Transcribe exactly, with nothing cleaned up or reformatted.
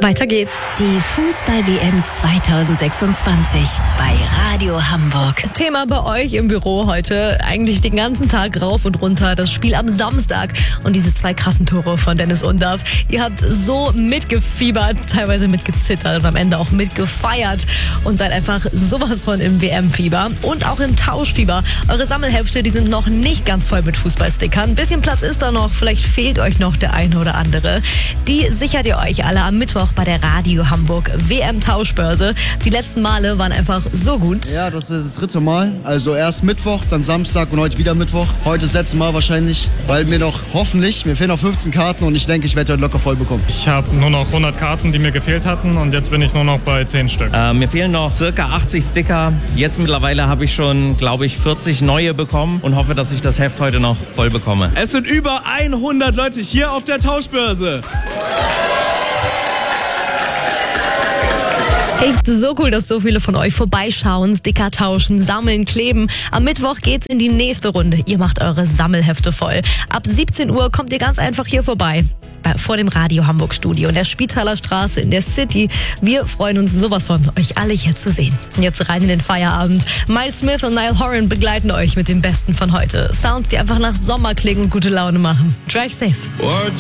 Weiter geht's. Die Fußball-W M zwanzig sechsundzwanzig bei Radio Hamburg. Thema bei euch im Büro heute. Eigentlich den ganzen Tag rauf und runter. Das Spiel am Samstag und diese zwei krassen Tore von Dennis Undaff. Ihr habt so mitgefiebert, teilweise mitgezittert und am Ende auch mitgefeiert und seid einfach sowas von im W M-Fieber und auch im Tauschfieber. Eure Sammelhefte, die sind noch nicht ganz voll mit Fußballstickern. Ein bisschen Platz ist da noch. Vielleicht fehlt euch noch der eine oder andere. Die sichert ihr euch alle am Mittwoch bei der Radio Hamburg W M-Tauschbörse. Die letzten Male waren einfach so gut. Ja, das ist das dritte Mal. Also erst Mittwoch, dann Samstag und heute wieder Mittwoch. Heute das letzte Mal wahrscheinlich, weil mir noch hoffentlich, mir fehlen noch fünfzehn Karten und ich denke, ich werde heute locker voll bekommen. Ich habe nur noch hundert Karten, die mir gefehlt hatten und jetzt bin ich nur noch bei zehn Stück. Äh, mir fehlen noch circa achtzig Sticker. Jetzt mittlerweile habe ich schon, glaube ich, vierzig neue bekommen und hoffe, dass ich das Heft heute noch voll bekomme. Es sind über hundert Leute hier auf der Tauschbörse. Echt so cool, dass so viele von euch vorbeischauen, Sticker tauschen, sammeln, kleben. Am Mittwoch geht's in die nächste Runde. Ihr macht eure Sammelhefte voll. Ab siebzehn Uhr kommt ihr ganz einfach hier vorbei. Vor dem Radio Hamburg Studio in der Spitaler Straße in der City. Wir freuen uns sowas von, euch alle hier zu sehen. Jetzt rein in den Feierabend. Miles Smith und Niall Horan begleiten euch mit dem Besten von heute. Sounds, die einfach nach Sommer klingen und gute Laune machen. Drive safe.